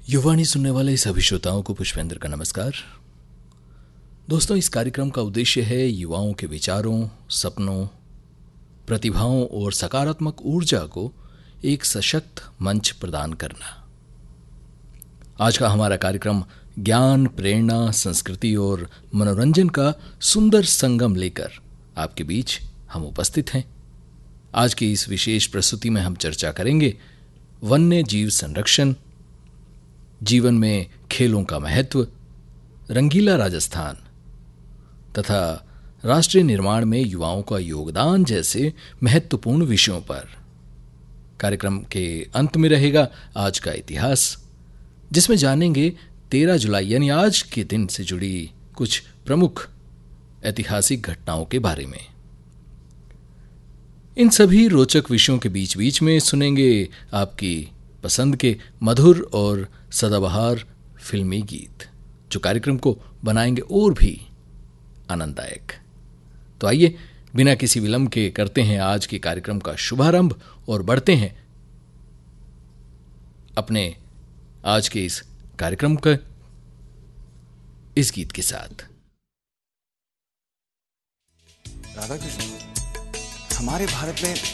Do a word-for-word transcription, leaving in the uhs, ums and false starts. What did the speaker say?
युवाणी सुनने वाले सभी श्रोताओं को पुष्पेंद्र का नमस्कार। दोस्तों, इस कार्यक्रम का उद्देश्य है युवाओं के विचारों, सपनों, प्रतिभाओं और सकारात्मक ऊर्जा को एक सशक्त मंच प्रदान करना। आज का हमारा कार्यक्रम ज्ञान, प्रेरणा, संस्कृति और मनोरंजन का सुंदर संगम लेकर आपके बीच हम उपस्थित हैं। आज की इस विशेष प्रस्तुति में हम चर्चा करेंगे वन्य जीव संरक्षण, जीवन में खेलों का महत्व, रंगीला राजस्थान तथा राष्ट्रीय निर्माण में युवाओं का योगदान जैसे महत्वपूर्ण विषयों पर। कार्यक्रम के अंत में रहेगा आज का इतिहास, जिसमें जानेंगे तेरह जुलाई यानी आज के दिन से जुड़ी कुछ प्रमुख ऐतिहासिक घटनाओं के बारे में। इन सभी रोचक विषयों के बीच बीच में सुनेंगे आपकी पसंद के मधुर और सदाबहार फिल्मी गीत, जो कार्यक्रम को बनाएंगे और भी आनंददायक। तो आइए बिना किसी विलंब के करते हैं आज के कार्यक्रम का शुभारंभ और बढ़ते हैं अपने आज के इस कार्यक्रम का इस गीत के साथ। राधा कृष्ण, हमारे भारत में